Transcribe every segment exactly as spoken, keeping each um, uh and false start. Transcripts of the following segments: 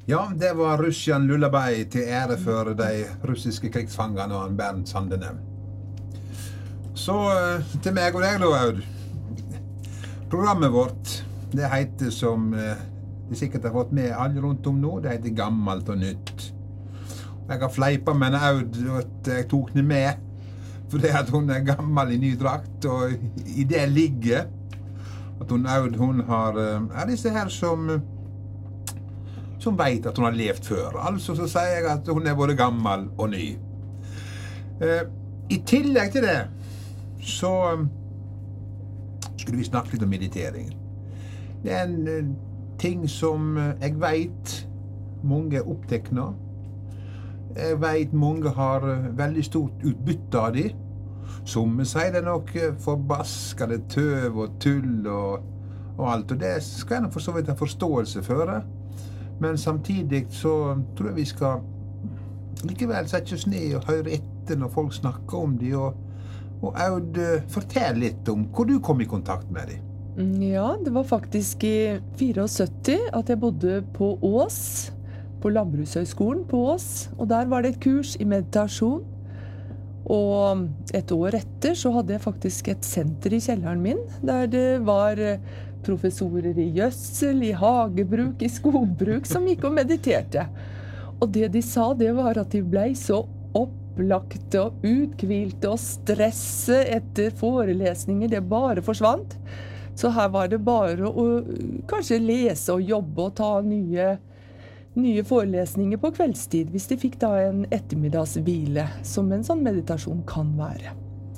Ja, det var Russian Lullaby til ære for de russiske krigsfangene og han Bernt Sandene. Så eh, til meg og deg da, Aud. Programmet vårt, det heter som eh, de sikkert har fått med alle rundt om nå, det heter Gammalt og Nytt. Jeg har fleipet med en Aud at jeg tok den med, fordi at hun er gammel i ny drakt, og i det ligger at hun Aud, hun har, er disse her som, som vet at hun har levd før. Altså så sier jeg at hun er både gammel og ny. Eh, I tillegg til det, så skulle vi snakke litt om meditering. Det er en uh, ting som jeg vet mange er opptekna. Jeg vet mange har uh, veldig stort utbytte av det. Som sier det nok uh, forbaskede tøv og tull og, og alt. Og det skal jeg nok for så vidt ha forståelse for det. Men samtidig så tror jeg vi skal likevel sette oss ned og høre etter når folk snakker om det. Og, og Aud, uh, fortell litt om hvor du kom i kontakt med det. Ja, det var faktisk i syttifire at jeg bodde på Ås, på Landbrukshøgskolen på Ås, og der var det et kurs i meditasjon. Og et år etter så hadde jeg faktisk et senter i kjelleren min, der det var professorer i gjødsel, i hagebruk, i skogbruk, som gikk og mediterte. Og det de sa, det var at de ble så opplagte og uthvilte, og stresset etter forelesninger, det bare forsvant. Så her var det bare å kanskje lese og jobbe og ta nye, nye forelesninger på kveldstid, hvis de fikk da en ettermiddagshvile, som en sånn meditasjon kan være.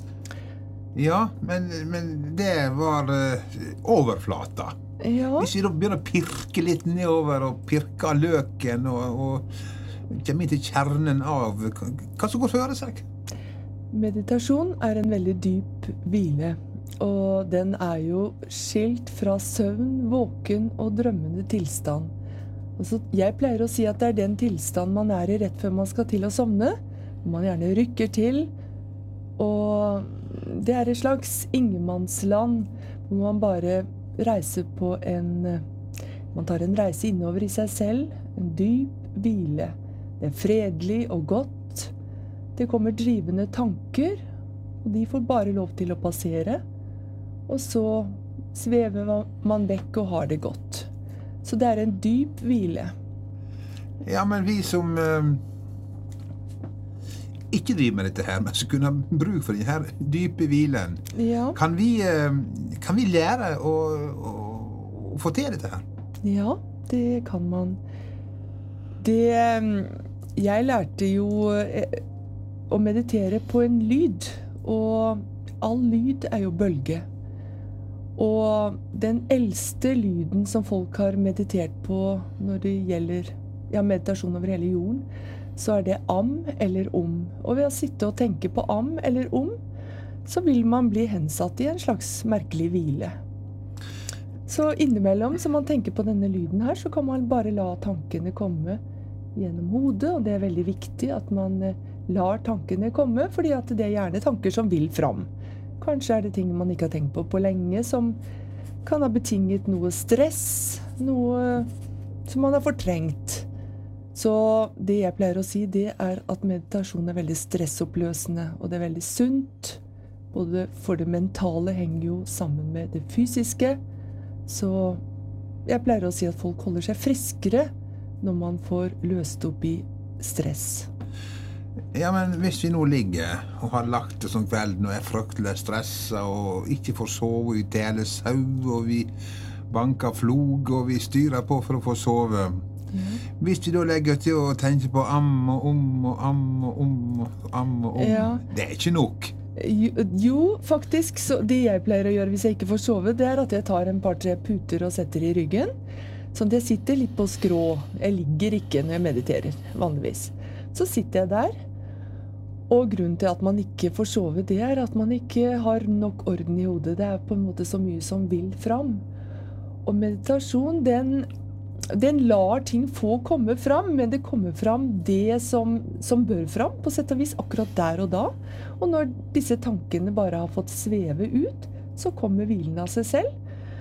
Ja, men, men det var uh, overflata. Ja. Hvis vi da begynner å pirke litt nedover og pirke av løken og, og kommer inn til kjernen av hva som går føre seg? Meditasjon er en veldig dyp hvile. Og den er jo skilt fra søvn, våken og drømmende tilstand. Altså, jeg pleier å si at det er den tilstand man er i rett før man skal til å sovne. Man gjerne rykker til. Og det er et slags ingenmannsland hvor man bare reiser på en... Man tar en reise innover i seg selv. En dyp hvile. Det er fredelig og godt. Det kommer drivende tanker, og de får bare lov til å passere. Og så svever man vekk og har det godt. Så det er en dyp hvile. Ja, men vi som uh, ikke driver med dette her, men som kunne ha bruk for denne dype hvilen, ja. kan, vi, uh, kan vi lære å, å, å få til dette her? Ja, det kan man. Det, jeg lærte jo å meditere på en lyd, og all lyd er jo bølge. Og den eldste lyden som folk har meditert på når det gjelder ja, meditasjon over hele jorden, så er det am eller om. Og ved å sitte og tenke på am eller om, så vil man bli hensatt i en slags merkelig hvile. Så innimellom, som man tenker på denne lyden her, så kan man bare la tankene komme gjennom hodet, og det er veldig viktig at man lar tankene komme, fordi at det er gjerne tanker som vil fram. Kanskje er det ting man ikke har tenkt på på lenge, som kan ha betinget noe stress, noe som man har fortrengt. Så det jeg pleier å si, det er at meditasjon er veldig stressoppløsende, og det er veldig sunt. Både for det mentale henger jo sammen med det fysiske. Så jeg pleier å si at folk holder seg friskere når man får løst opp i stress. Ja, men hvis vi nå ligger og har lagt det sånn kvelden og er fryktelig stresset og ikke får sove i tele sau, og vi banker flog og vi styrer på for å få sove. Mm. Hvis vi da legger til å tenke på am og om og am og om og am og om, ja. Det er ikke nok. Jo, jo, faktisk, så det jeg pleier å gjøre hvis jeg ikke får sove, det er at jeg tar en par-tre puter og setter i ryggen. Sånn at jeg sitter litt på skrå. Jeg ligger ikke når jeg mediterer, vanligvis. Så sitter jeg der, og grunnen til at man ikke får sove, det er at man ikke har nok orden i hodet. Det er på en måte så mye som vil fram. Og meditasjon, den, den lar ting få komme fram, men det kommer fram det som, som bør fram, på sett og vis akkurat der og da. Og når disse tankene bare har fått sveve ut, så kommer hvilen av seg selv.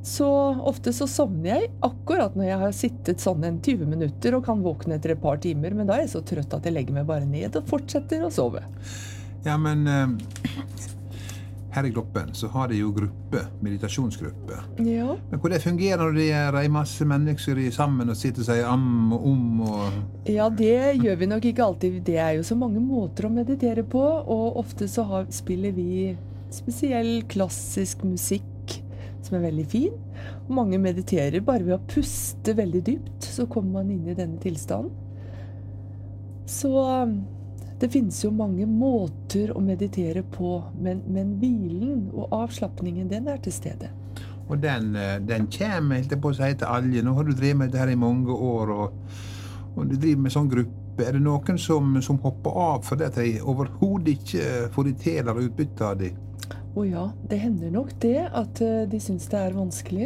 Så ofte så sovner jeg akkurat når jeg har sittet sånn en tjue minutter og kan våkne etter et par timer, men da er jeg så trøtt at jeg legger meg bare ned og fortsetter å sove. Ja, men eh, her i Gloppen så har de jo gruppe, meditasjonsgruppe. Ja. Men hvordan fungerer når de er en masse mennesker sammen og sitter seg am og om og... Ja, det gjør vi nok ikke alltid. Det er jo så mange måter å meditere på, og ofte så har, spiller vi spesiell klassisk musikk som er veldig fin. Og mange mediterer bare ved å puste veldig dypt, så kommer man inn i denne tilstanden. Så det finnes jo mange måter å meditere på, men, men hvilen og avslappningen, den er til stede. Og den, den kommer, helt på å si, til alle. Nå har du drevet med det her i mange år, og, og du driver med sånn gruppe. Er det noen som, som hopper av for det at de overhodet ikke får de til eller utbytte av de? Og ja, det hender nok det at de synes det er vanskelig.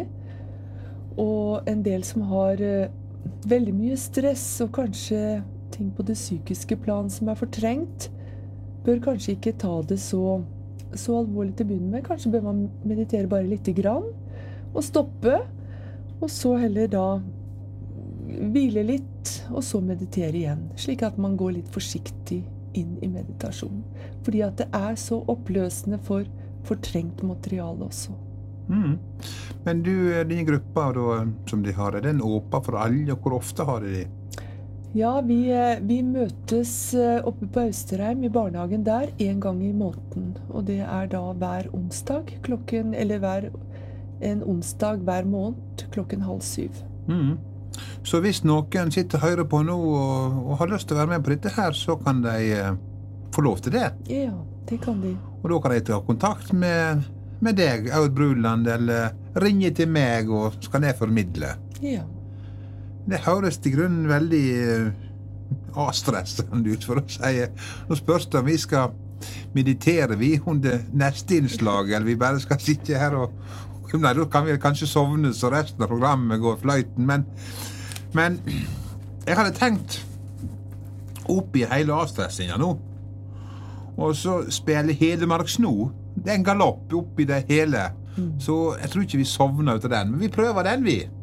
Og en del som har veldig mye stress og kanskje ting på det psykiske plan som er fortrengt, bør kanskje ikke ta det så, så alvorlig til å begynne med. Kanskje bør man meditere bare litt grann og stoppe, og så heller da hvile litt, og så meditere igjen, slik at man går litt forsiktig inn i meditasjon. Fordi at det er så oppløsende for fortrengt materiale også. Mm. Men du, dine grupper da, som de har, er den åpen for alle, og hvor ofte har de de? Ja, vi, vi møtes oppe på Austerheim i barnehagen der en gang i måneden, og det er da hver onsdag klokken, eller hver, en onsdag hver måned klokken halv syv. Mm. Så hvis noen sitter og hører på nå og, og har lyst til å være med på dette her, så kan de eh, få lov til det? Ja, det kan de. Og da kan de ta kontakt med, med deg, Aud Bruland, eller ringe til meg, og så kan jeg formidle. Ja. Det høres til grunnen veldig uh, avstressende ut, for å si. Nå spørs det om vi skal meditere vi under neste innslag, eller vi bare skal sitte her og... Nei, da kan vi kanskje sovne, så resten av programmet går fløyten, men... Men jeg hadde tenkt opp i hele avstressinga nå, og så spille Hedmarks nå. Det er en galopp opp i det hele. Mm. Så jeg tror ikke vi sovner ut av den, men vi prøver den, vi.